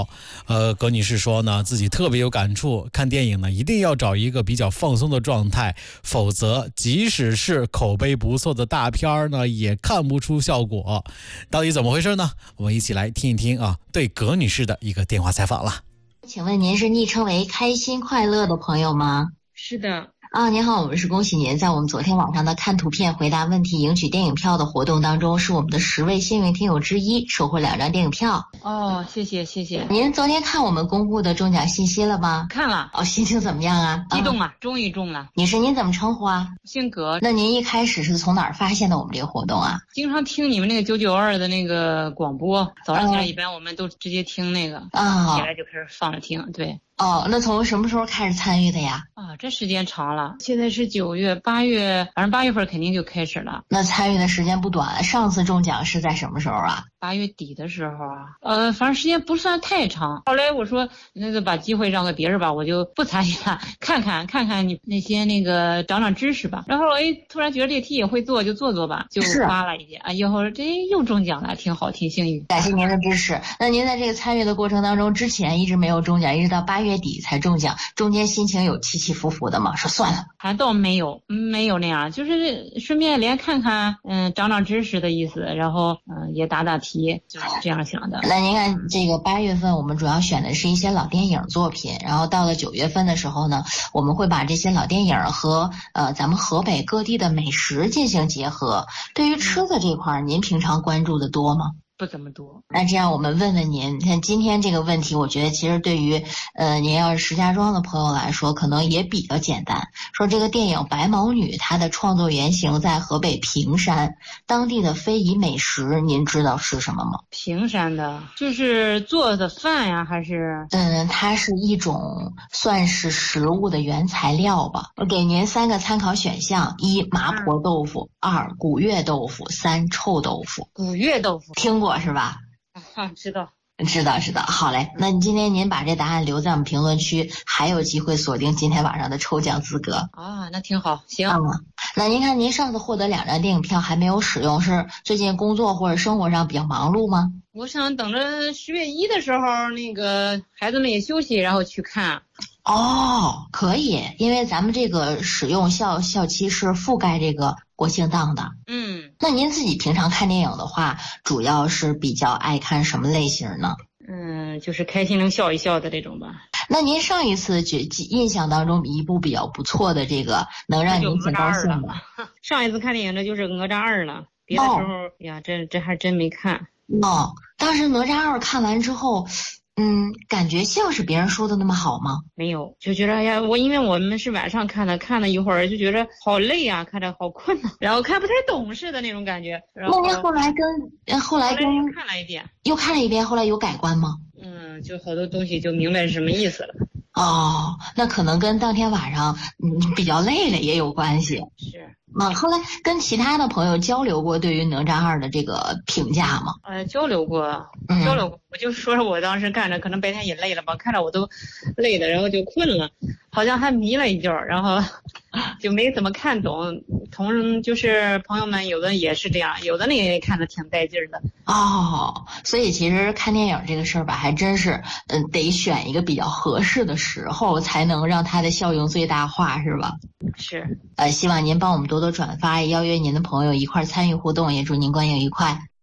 好。葛女士说呢，自己特别有感触，看电影呢一定要找一个比较放松的状态，否则即使是口碑不错的大片呢，也看不出效果。到底怎么回事呢？我们一起来听一听啊，对葛女士的一个电话采访了。 请问您是昵称为开心快乐的朋友吗？ 是的。 您好，我们是恭喜您在我们昨天晚上的看图片回答问题赢取电影票的活动当中，是我们的10位幸运听友之一，收获2张电影票。 哦，谢谢。 您昨天看我们公布的中奖信息了吗？ 看了。 心情怎么样啊？ 激动啊，终于中了。 女士，您怎么称呼啊？ 姓葛。 那您一开始是从哪儿发现的我们这个活动啊？ 经常听你们那个992的那个广播，早上起来一般我们都直接听那个，起来就开始放着听。对。 那从什么时候开始参与的呀？ 这时间长了，现在是9月、8月，反正8月份肯定就开始了。 那参与的时间不短了。上次中奖是在什么时候啊 ？8月底的时候啊。反正时间不算太长。后来我说那就把机会让给别人吧，我就不参与了，看看你那些那个长知识吧。然后突然觉得这个题也会做，就做吧，就发了一点以后这又中奖了，挺好，挺幸运。 感谢您的支持。那您在这个参与的过程当中，之前一直没有中奖，一直到8月底才中奖，中间心情有起起伏伏的吗？说算了， 还倒没有那样，就是顺便连看看，长知识的意思，然后也答题，就是这样想的。 那您看这个8月份我们主要选的是一些老电影作品，然后到了9月份的时候呢，我们会把这些老电影和咱们河北各地的美食进行结合。对于吃的这块，您平常关注的多吗？ 不怎么多。 那这样我们问问您，像今天这个问题，我觉得其实对于您要是石家庄的朋友来说，可能也比较简单。说这个电影《白毛女》，它的创作原型在河北平山，当地的非遗美食，您知道是什么吗？ 平山的，就是做的饭呀，还是？ 它是一种算是食物的原材料吧。我给您3个参考选项：1麻婆豆腐，2古月豆腐，3臭豆腐。 古月豆腐听过是吧？ 知道。 好嘞。那今天您把这答案留在我们评论区，还有机会锁定今天晚上的抽奖资格。 那挺好。行。 那您看您上次获得2张电影票还没有使用，是最近工作或者生活上比较忙碌吗？ 我想等着10月1的时候，那个孩子们也休息，然后去看。 可以，因为咱们这个使用校期是覆盖这个国庆档的。那您自己平常看电影的话，主要是比较爱看什么类型呢？ 就是开心能笑一笑的这种吧。 那您上一次印象当中一部比较不错的这个能让您挺高兴的？ 上一次看电影这就是哪吒2了，别的时候这还真没看。 当时哪吒2看完之后，感觉像是别人说的那么好吗？ 没有，就觉得因为我们是晚上看了一会儿，就觉得好累啊，看着好困啊，然后看不太懂似的那种感觉。然后那您后来看了一遍， 又看了一遍，后来有改观吗？ 就好多东西就明白是什么意思了。 那可能跟当天晚上比较累了也有关系。 是。 后来跟其他的朋友交流过对于哪吒2的这个评价吗？ 交流过。我就说我当时看着可能白天也累了吧，看着我都累的，然后就困了，好像还迷了一觉，然后就没怎么看懂。就是朋友们有的也是这样，有的也看着挺带劲的。 所以其实看电影这个事儿吧，还真是得选一个比较合适的时候，才能让它的效用最大化，是吧？ 是。 希望您帮我们多多转发，邀约您的朋友一块参与互动，也祝您观影愉快。